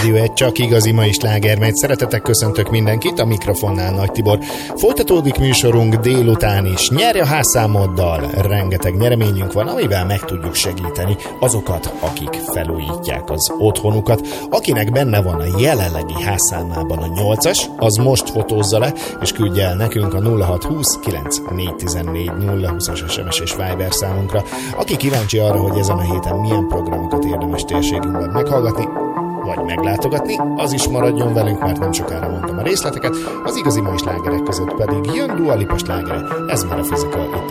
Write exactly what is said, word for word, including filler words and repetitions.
Rádió egy csak igazi mai sláger megy. Szeretettel köszöntök mindenkit, a mikrofonnál Nagy Tibor. Folytatódik műsorunk délután is. Nyerj a házszámoddal! Rengeteg nyereményünk van, amivel meg tudjuk segíteni azokat, akik felújítják az otthonukat. Akinek benne van a jelenlegi házszámában a nyolcas, az most fotózza le, és küldje el nekünk a nulla hat húsz kilenc négy tizennégy nulla húszas es em es és Viber számunkra. Aki kíváncsi arra, hogy ezen a héten milyen programokat érdemes térségünkben meghallgatni, vagy meglátogatni, az is maradjon velünk, mert nem sokára mondtam a részleteket, az igazi mai slágerek között pedig jön Dua Lipa slágere, ez már a Physical itt